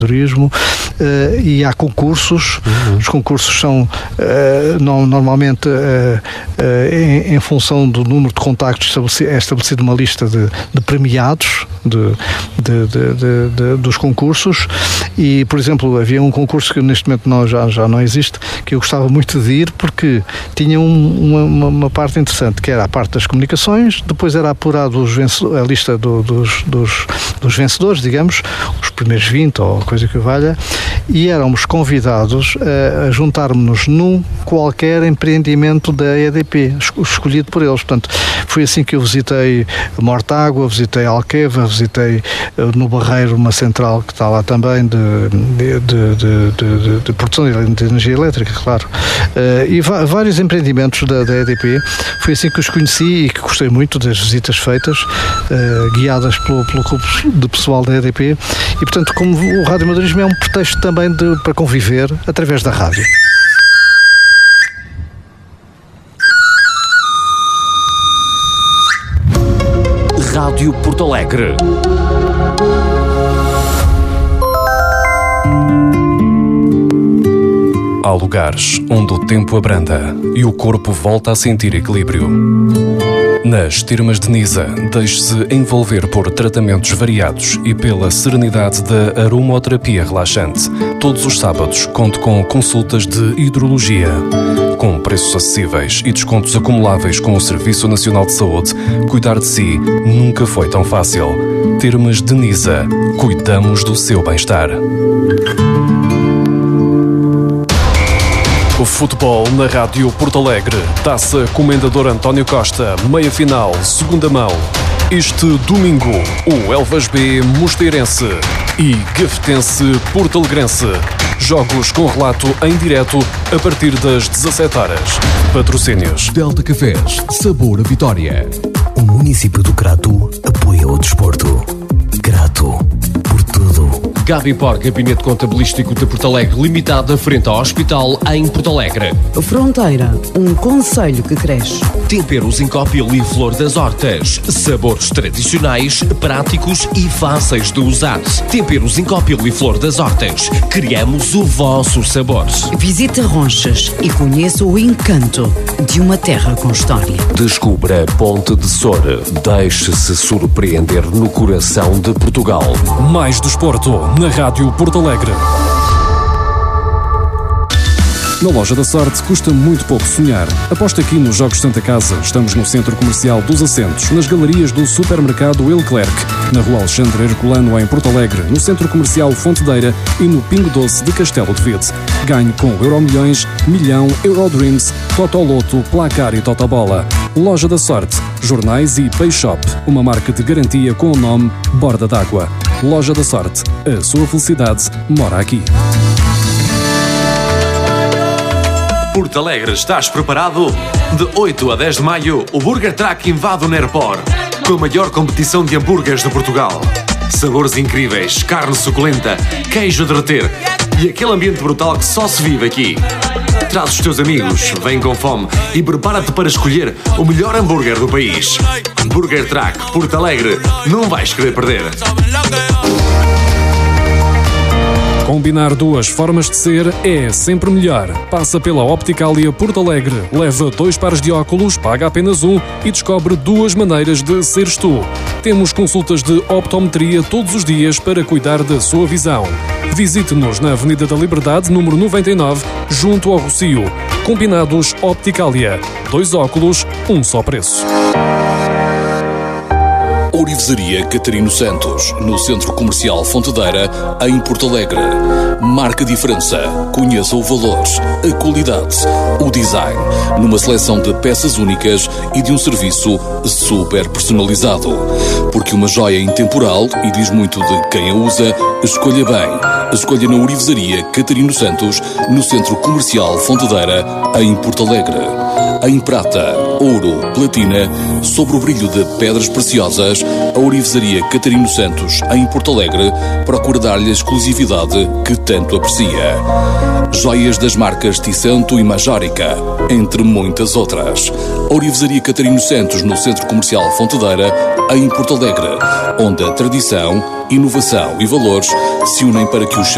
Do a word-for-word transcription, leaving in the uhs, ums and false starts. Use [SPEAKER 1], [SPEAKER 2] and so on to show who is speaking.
[SPEAKER 1] turismo, uh, e há concursos. Uhum. Os concursos são uh, no, normalmente uh, uh, em, em função do número de contactos estabelecido, é estabelecida uma lista de, de premiados de, de, de, de, de, dos concursos, e, por exemplo, havia um concurso que neste momento não, já, já não existe, que eu gostava muito de ir porque tinha um, uma, uma parte interessante, que era a parte das comunicações, depois era apurado os vencedores, a lista do, dos, dos, dos vencedores, digamos, os primeiros vinte ou coisa que valha, e éramos convidados a, a juntarmos-nos num qualquer empreendimento da E D P, escolhido por eles. Portanto, foi assim que eu visitei Mortágua, visitei Alqueva, visitei no Barreiro uma central que está lá também de, de, de, de, de, de produção de energia elétrica, claro, e vários empreendimentos da, da E D P. Foi assim que os conheci e que gostei muito das visitas feitas, guiadas pelo, pelo grupo de pessoal da E D P, e, portanto, como o radioamadorismo é um pretexto também de, para conviver através da rádio.
[SPEAKER 2] Rádio Porto Alegre. Há lugares onde o tempo abranda e o corpo volta a sentir equilíbrio. Nas Termas de Nisa, deixe-se envolver por tratamentos variados e pela serenidade da aromoterapia relaxante. Todos os sábados, conte com consultas de hidrologia. Com preços acessíveis e descontos acumuláveis com o Serviço Nacional de Saúde, cuidar de si nunca foi tão fácil. Termas de Nisa. Cuidamos do seu bem-estar. O futebol na Rádio Porto Alegre. Taça Comendador António Costa, meia-final, segunda mão. Este domingo, o Elvas B Mosteirense e Gafetense Portalegrense. Jogos com relato em direto a partir das dezassete horas. Patrocínios:
[SPEAKER 3] Delta Cafés, sabor a vitória. O município do Crato apoia o desporto. Crato, por tudo.
[SPEAKER 4] Gabipor, Gabinete Contabilístico de Porto Alegre Limitada, frente ao Hospital, em Porto Alegre.
[SPEAKER 5] Fronteira, um concelho que cresce.
[SPEAKER 4] Temperos Incópil e Flor das Hortas. Sabores tradicionais, práticos e fáceis de usar. Temperos Incópil e Flor das Hortas. Criamos o vosso sabor.
[SPEAKER 5] Visite Ronchas e conheça o encanto de uma terra com história.
[SPEAKER 2] Descubra Ponte de Sora. Deixe-se surpreender no coração de Portugal.
[SPEAKER 6] Mais desporto na Rádio Porto Alegre. Na Loja da Sorte custa muito pouco sonhar. Aposta aqui nos Jogos Santa Casa. Estamos no Centro Comercial dos Assentos, nas galerias do Supermercado Leclerc, na Rua Alexandre Herculano, em Porto Alegre, no Centro Comercial Fontedeira e no Pingo Doce de Castelo de Vide. Ganhe com Euromilhões, Milhão, Eurodreams, Totoloto, Placar e Totobola. Loja da Sorte, jornais e Pay Shop, uma marca de garantia com o nome Borda d'Água. Loja da Sorte, a sua felicidade mora aqui.
[SPEAKER 7] Porto Alegre, estás preparado? De oito a dez de maio, o Burger Track invade o Nerpor, com a maior competição de hambúrgueres de Portugal. Sabores incríveis, carne suculenta, queijo a derreter e aquele ambiente brutal que só se vive aqui. Traz os teus amigos, vem com fome e prepara-te para escolher o melhor hambúrguer do país. Burger Track, Porto Alegre, não vais querer perder.
[SPEAKER 6] Combinar duas formas de ser é sempre melhor. Passa pela Opticalia Porto Alegre, leva dois pares de óculos, paga apenas um e descobre duas maneiras de seres tu. Temos consultas de optometria todos os dias para cuidar da sua visão. Visite-nos na Avenida da Liberdade, número noventa e nove, junto ao Rocio. Combinados Opticalia. Dois óculos, um só preço.
[SPEAKER 3] Ourivesaria Catarino Santos, no Centro Comercial Fontedeira, em Porto Alegre. Marca diferença. Conheça o valor, a qualidade, o design, numa seleção de peças únicas e de um serviço super personalizado. Porque uma joia intemporal, e diz muito de quem a usa, escolha bem. Escolha na Ourivesaria Catarino Santos, no Centro Comercial Fontedeira, em Porto Alegre. Em prata, ouro, platina, sobre o brilho de pedras preciosas, a Ourivesaria Catarino Santos, em Porto Alegre, procura dar-lhe a exclusividade que tanto aprecia. Joias das marcas Tissanto e Majórica, entre muitas outras. A Ourivesaria Catarino Santos, no Centro Comercial Fontedeira, em Porto Alegre, onde a tradição, inovação e valores se unem para que os seus